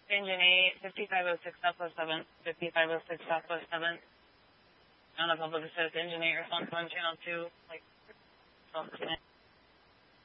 Engine 8, 5506 Southwest 7, 5506 Southwest 7. I don't know if I'll focus this Engine 8 response on channel 2, like, 12%.